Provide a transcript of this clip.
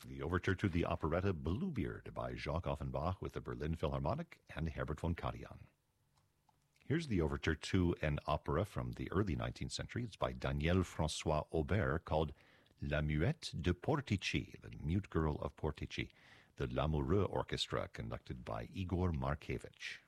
the overture to the operetta Bluebeard by Jacques Offenbach with the Berlin Philharmonic and Herbert von Karajan. Here's the overture to an opera from the early 19th century. It's by Daniel François Aubert called La Muette de Portici, the Mute Girl of Portici, the Lamoureux Orchestra conducted by Igor Markevich.